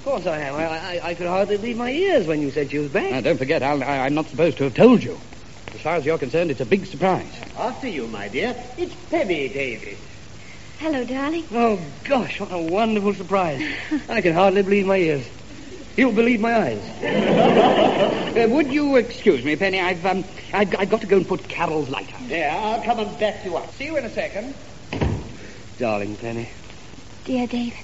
Of course I am. I could hardly believe my ears when you said she was back. Now, don't forget, I'm not supposed to have told you. As far as you're concerned, it's a big surprise. After you, my dear. It's Penny, David. Hello, darling. Oh, gosh, what a wonderful surprise. I can hardly believe my ears. You'll believe my eyes. Would you excuse me, Penny? I've got to go and put Carol's light out. Yeah, I'll come and back you up. See you in a second. Darling Penny. Dear David.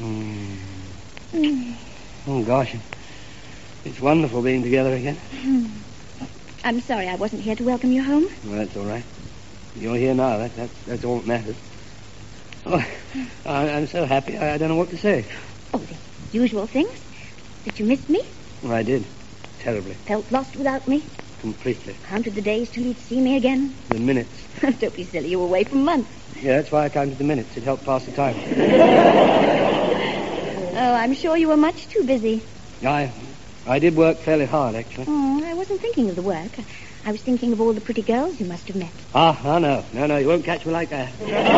Oh, gosh. It's wonderful being together again. I'm sorry I wasn't here to welcome you home. Well, that's all right. You're here now. That's all that matters. Oh, I'm so happy. I don't know what to say. Oh, the usual things. Did you miss me? Well, I did. Terribly. Felt lost without me? Completely. Counted the days till you'd see me again? The minutes. Don't be silly. You were away for months. Yeah, that's why I counted the minutes. It helped pass the time. Oh, I'm sure you were much too busy. I did work fairly hard, actually. Oh, I wasn't thinking of the work. I was thinking of all the pretty girls you must have met. No, you won't catch me like that.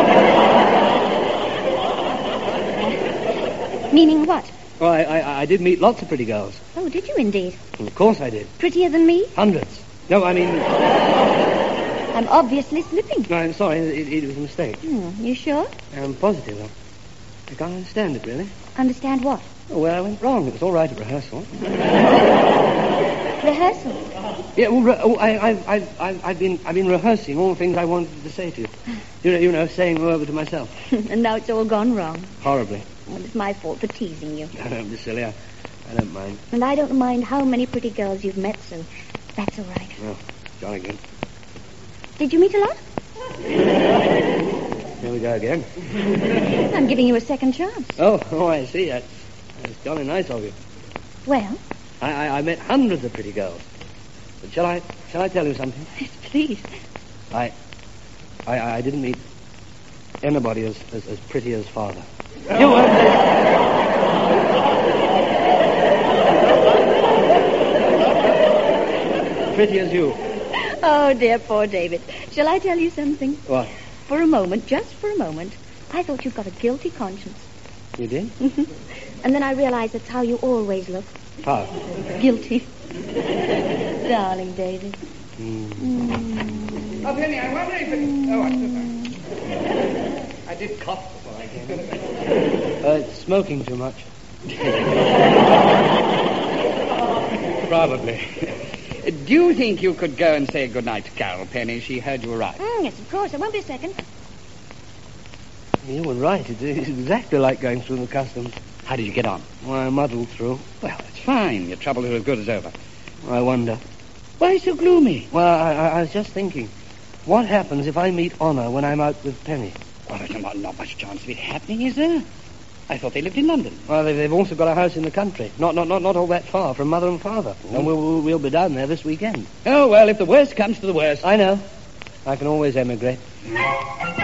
Meaning what? Well, I did meet lots of pretty girls. Oh, did you indeed? Well, of course I did. Prettier than me? Hundreds. No, I mean... I'm obviously slipping. No, I'm sorry. It was a mistake. You sure? I'm positive. I can't understand it, really. Understand what? Oh, well, I went wrong. It was all right at rehearsal. Rehearsal? Yeah, well, I've been rehearsing all the things I wanted to say to you. You know, saying them over to myself. And now it's all gone wrong. Horribly. Well, it's my fault for teasing you. No, don't be silly. I don't mind. And I don't mind how many pretty girls you've met, so that's all right. Well, jolly good. Did you meet a lot? Here we go again. I'm giving you a second chance. Oh, I see. That's jolly nice of you. Well? I met hundreds of pretty girls. But shall I tell you something? Yes, please. I didn't meet anybody as pretty as Father. You weren't. Pretty as you. Oh, dear, poor David. Shall I tell you something? What? For a moment, just for a moment, I thought you'd got a guilty conscience. You did? And then I realized that's how you always look. How? Guilty. Darling David. Oh, Penny, I wonder if it... Oh, I'm so sorry. I did cough before I came in. Smoking too much. Probably. Do you think you could go and say goodnight to Carol, Penny? She heard you arrive. Yes, of course. It won't be a second. You were right. It's exactly like going through the customs. How did you get on? Well, I muddled through. Well, it's fine. Your trouble is as good as over. I wonder. Why so gloomy? Well, I was just thinking, what happens if I meet Honor when I'm out with Penny? Well, there's not much chance of it happening, is there? I thought they lived in London. Well, they've also got a house in the country, not all that far from Mother and Father. And we'll be down there this weekend. Oh, well, if the worst comes to the worst... I know. I can always emigrate.